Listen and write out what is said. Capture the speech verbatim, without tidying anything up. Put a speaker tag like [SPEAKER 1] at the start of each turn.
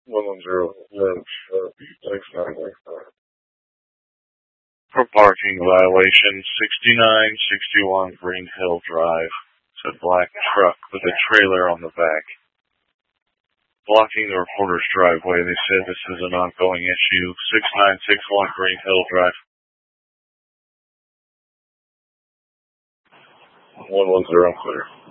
[SPEAKER 1] one one zero, Lynch, uh, six nine nine five.
[SPEAKER 2] For parking violation, sixty-nine sixty-one Green Hill Drive. It's a black truck with a trailer on the back. Blocking the reporter's driveway. They said this is an ongoing issue. six nine six one Green Hill Drive.
[SPEAKER 1] one one zero, clear.